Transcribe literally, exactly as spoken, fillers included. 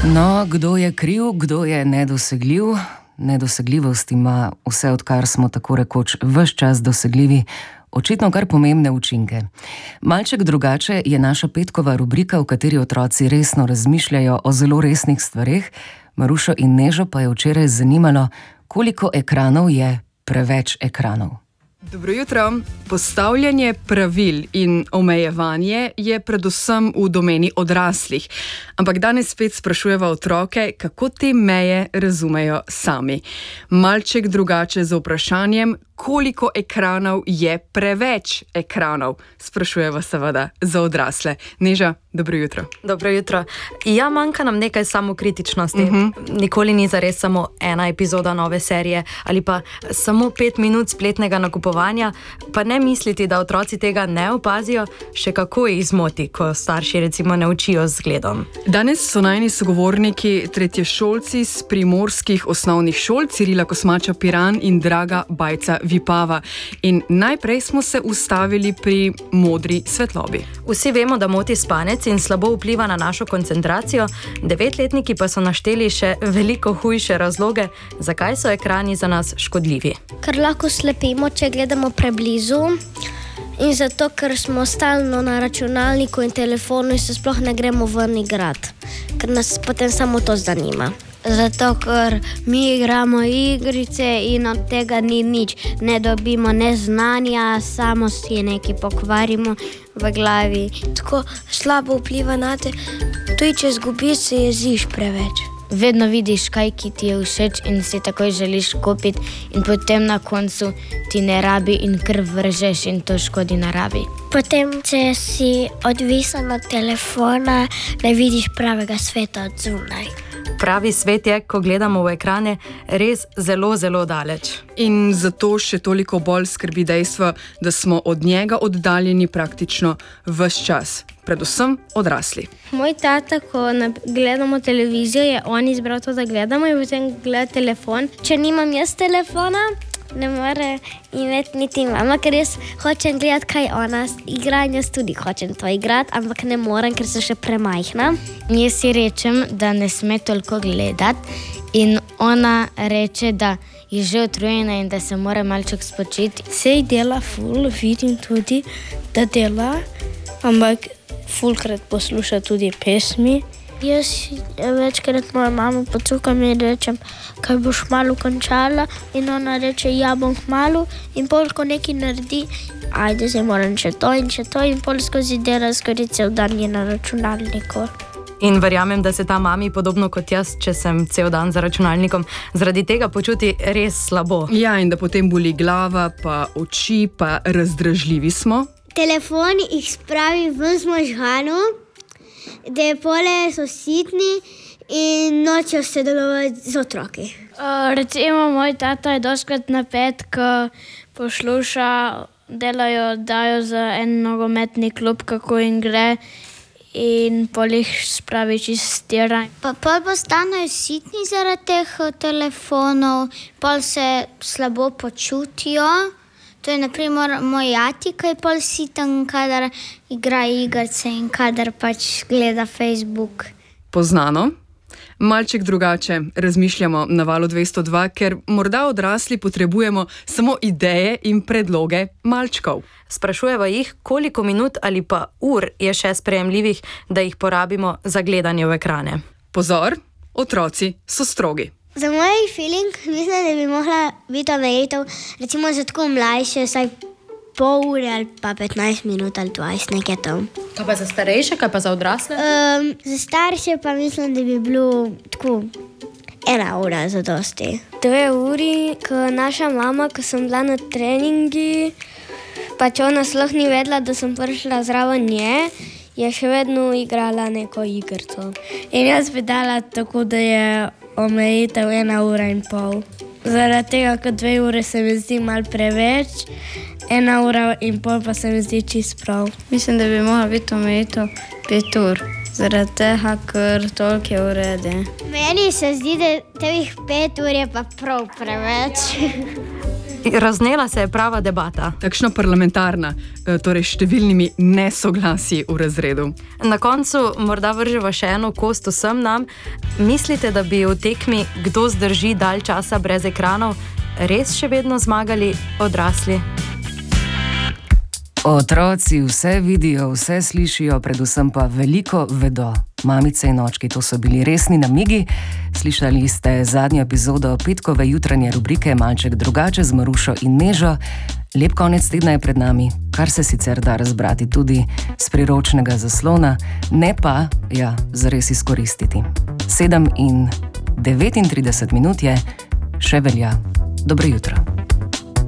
No, kdo je kriv, kdo je nedosegljiv? Nedosegljivost ima vse, odkar smo tako rekoč ves čas dosegljivi, očitno kar pomembne učinke. Malček drugače je naša petkova rubrika, v kateri otroci resno razmišljajo o zelo resnih stvareh. Marušo in Nežo pa je včeraj zanimalo, koliko ekranov je preveč ekranov. Dobro jutro. Postavljanje pravil in omejevanje je predvsem v domeni odraslih. Ampak danes spet sprašujeva otroke, kako te meje razumejo sami. Malček drugače z vprašanjem, koliko ekranov je preveč ekranov? Sprašujeva seveda za odrasle. Neža, dobro jutro. Dobro jutro. Ja, manjka nam nekaj samokritičnosti. Uh-huh. Nikoli ni zares samo ena epizoda nove serije ali pa samo pet minut spletnega nakupovanja, pa ne misliti, da otroci tega ne opazijo, še kako jih zmoti, ko starši recimo ne učijo z zgledom. Danes so najni sogovorniki tretješolci z primorskih osnovnih šol, Cirila Kosmača Piran in Draga Bajca Vipava. In najprej smo se ustavili pri modri svetlobi. Vsi vemo, da moti spanec in slabo vpliva na našo koncentracijo, devetletniki pa so našteli še veliko hujše razloge, zakaj so ekrani za nas škodljivi. Ker lahko slepimo, če gledamo preblizu, in zato, ker smo stalno na računalniku in telefonu in se sploh ne gremo ven igrati, ker nas potem samo to zanima. Zato, ker mi igramo igrice in od tega ni nič. Ne dobimo ne znanja, samo si nekaj pokvarimo v glavi. Tako slabo vpliva na te, tudi če zgubiš, se jeziš preveč. Vedno vidiš kaj, ki ti je všeč in si takoj želiš kupiti in potem na koncu ti ne rabi in kar vržeš in to škodi naravi. Potem, če si odvisen od telefona, ne vidiš pravega sveta od zunaj. Pravi svet je, ko gledamo v ekrane, res zelo, zelo daleč. In zato še toliko bolj skrbi dejstvo, da smo od njega oddaljeni praktično ves čas. Predvsem odrasli. Moj tata, ko gledamo televizijo, je on izbral to, da gledamo in potem gleda telefon. Če nimam jaz telefona, ne more imeti niti mama, ker jaz hočem gledati, kaj ona igra in jaz tudi hočem to igrati, ampak ne morem, ker so še premajhna. Jaz si rečem, da ne sme toliko gledati in ona reče, da je že utrujena in da se mora malček spočiti. Sej dela ful, vidim tudi, da dela, ampak fulkrat posluša tudi pesmi. Jaz večkrat mojo mamo pocukam in rečem, kaj boš malo končala, in ona reče, ja bom kmalu, in pol, ko nekaj naredi, ajde, zdaj moram še to in še to, in pol skozi dela skoraj cel dan je na računalniku. In verjamem, da se ta mami, podobno kot jaz, če sem cel dan za računalnikom, zaradi tega počuti res slabo. Ja, in da potem boli glava, pa oči, pa razdražljivi smo. Telefon jih spravi ven z možganu, da je pole so sitni in nočejo se delovati z otroki. Uh, recimo, moj tata je dostkrat napet, ko posluša, delajo, dajo za en nogometni klub, kako jim gre, in pol jih spravi čistira. Pa pol postanejo sitni zaradi teh telefonov, pol se slabo počutijo. To je naprimer moj ati, ki je pol siten, kadar igra igrice in kadar pač gleda Facebook. Poznano. Malček drugače razmišljamo na Valu dvesto dva, ker morda odrasli potrebujemo samo ideje in predloge malčkov. Sprašujeva jih, koliko minut ali pa ur je še sprejemljivih, da jih porabimo za gledanje v ekrane. Pozor, otroci so strogi. Za moj feeling mislim, da bi mogla biti omejitev, recimo za tako mlajše, vsaj pol ure ali pa petnajst minut ali dvajset, nekaj tam. Kaj pa za starejše, kaj pa za odrasle? Um, za starše pa mislim, da bi bilo tako ena ura za dosti. Dve uri, ko naša mama, ko sem bila na treningi, pač ona sploh ni vedela, da sem prišla zraven nje, je še vedno igrala neko igrco. In jaz bi dala tako, da je omejitev ena ura in pol. Zaradi tega, ko dve ure se mi zdi malo preveč, ena ura in pol pa se mi zdi čist prav. Mislim, da bi mogla biti omejitev pet ur. Zaradi tega, ker toliko je v redu. Meni se zdi, da teh pet ur je pa prav preveč. Raznela se je prava debata. Takšna parlamentarna, torej številnimi nesoglasji v razredu. Na koncu morda vrževa še eno kost vsem nam. Mislite, da bi v tekmi, kdo zdrži dalj časa brez ekranov, res še vedno zmagali odrasli? Otroci vse vidijo, vse slišijo, predvsem pa veliko vedo. Mamice in očki, to so bili resni namigi. Slišali ste zadnjo epizodo petkove jutranje rubrike Malček drugače z Marušo in Nežo. Lep konec tedna je pred nami, kar se sicer da razbrati tudi z priročnega zaslona, ne pa, ja, zares izkoristiti. sedem in devetintrideset minut je, še velja. Dobro jutro.